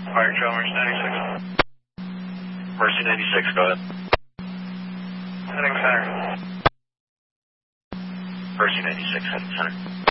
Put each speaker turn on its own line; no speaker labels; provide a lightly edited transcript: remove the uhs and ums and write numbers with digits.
Fire Trail Mercy 96.
Mercy 96, go ahead.
Heading center.
Mercy 96, heading center.